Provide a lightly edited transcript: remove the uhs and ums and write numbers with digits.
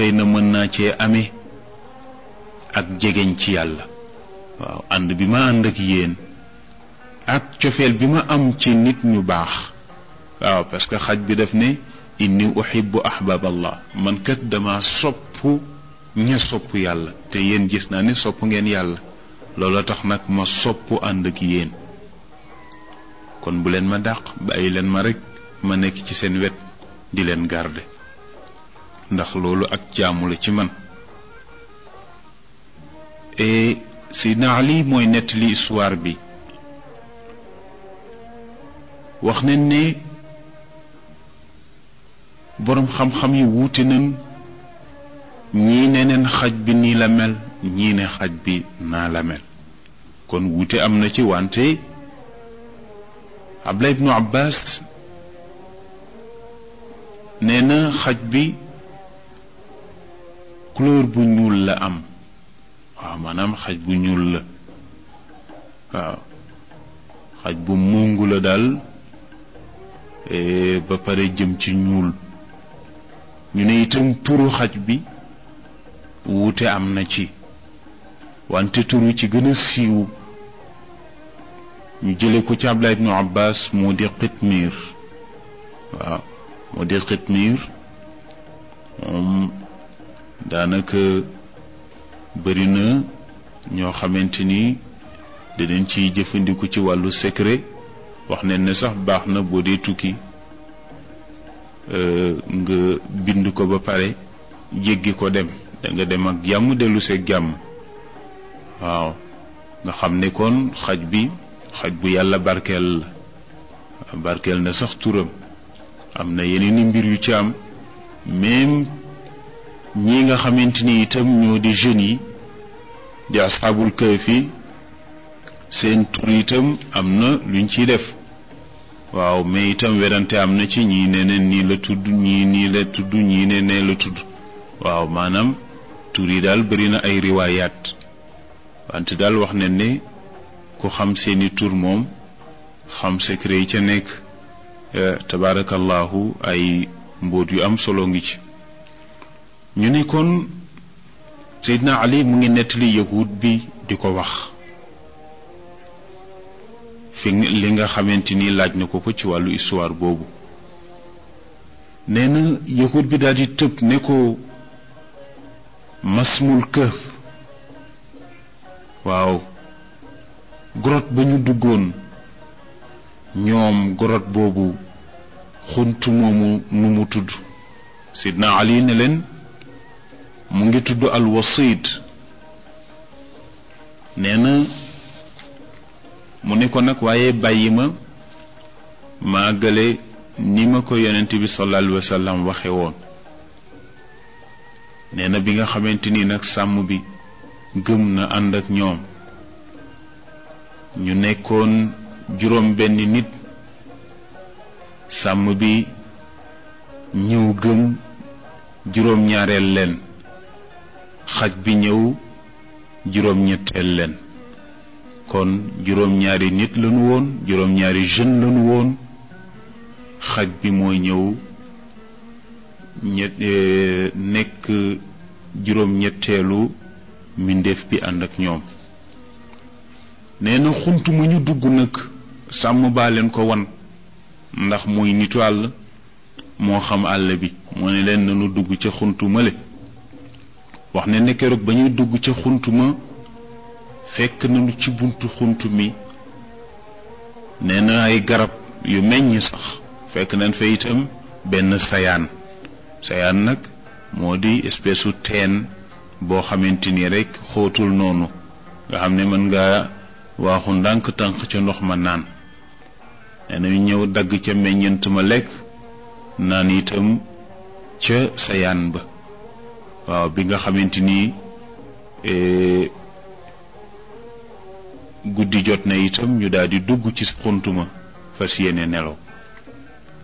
xëy na mën naa cee amee ak jegeñ ci yàlla. waaw ànd bi ma ànd ak yéen ak cofeel bi ma am ci nit ñu baax. waaw parce que xaj bi daf ne inni uhibbu ahbab allah, man kat dama sopp ña sopp yàlla te yéen gis naa ne sopp ngeen yàlla, loolu tax nag ma sopp ànd ak yéen. kon bu leen ma dàq, bàyyi leen ma rek ma nekk ci seen wet di leen garder, ndax loolu ak jaamu la ci man. et Seydina Ali mooy nettali histoire bi. wax nañ ne boroom xam-xam yi wuute nañ, ñii ne neen xaj bi nii la mel, ñii ne xaj bi naa la mel. kon wuute am na ci, wante Abdullah ibnu Abbas nee na xaj bi couleur bu ñuul la am. waaw maanaam xaj bu ñuul la. waaw xaj bu mungu la daal, ba pare jëm ci ñuul. ñu ne itam turu xaj bi wuute am na ci, wante turu ci gën a siiw ñu jële ko ci Abdullah ibnu Abbas moo di Qitmir. waaw moo di Qitmir. moom daanaka bëri na ñoo xamante ni danañ ciy jëfandiku ci wàllu secret. wax nañ ne sax baax na boo dee tukki nga bind ko ba pare jéggi ko dem, da nga dem ak jàmm dellu seeg jàmm. waaw nga xam ne kon xaj bi xaj bu yàlla barkeel la, barkeel na sax turam. am na yeneen i mbir yu ci am, même ñi nga xamante ni itam ñoo di jeunes yi di asxaabul kahfi, seen tur itam am na luñ ciy def. waaw mais itam werante am na ci, ñii ne neen nii la tudd, ñii nii la tudd, ñii ne nee la tudd. waaw maanaam tur yi daal bëri na ay riwaayaat, wante daal wax ne ne ku xam seeni tur moom xam secret yi ca nekk. tabaarakallahu ay mbóot yu am solo ngi ci. ñu ne kon Seydina Ali mu ngi nettali yahud bi di ko wax fi li nga xamante ni laaj na ko ci wàllu histoire boobu. nee na yahud bi daal di tëb ne ko masmul kahf. waaw grotte ba ñu duggoon ñoom grotte boobu xunt moomu nu mu tudd. Sidna Ali ne leen mu ngi tudd al wasit. nee na mu ne ko nag waaye bàyyi ma àggale ni ma ko yonent bi sallallahu alayhi wa sallam waxe woon. nee na bi nga xamante ni nag sàmm bi gëm na ànd ak ñoom, ñu nekkoon juróom benn nit, sàmm bi ñëw gëm juróom ñaareel leen, xaj bi ñëw juróom ñetteel leen. kon juróom ñaari nit lañu woon, juróom ñaari jeune lañu woon, xaj bi mooy ñëw nekk juróom ñetteelu mbindeef bi ànd ak ñoom. nee na xunt mu ñu dugg nag sàmm baa leen ko wan, ndax muy nitu àll moo xam àll bi. moo ne leen nanu dugg ca xuntu male. wax ne ne keroog ba ñuy dugg ca xunt ma fekk nañu ci buntu xunt mi nee na ay garab yu meññ sax. fekk nañ fa itam benn sayaan. sayaan nag moo di espèce u teen boo xamante ni rek xóotul noonu, nga xam ne mën nga waaxu ndànk tànk ca ndox ma naan. nee na ñu ñëw dagg ca meññent ma lekk, naan itam ca sayaan ba. waaw bi nga xamante ni guddi jot na itam ñu daal di dugg ci xuntuma fas yéene nelaw.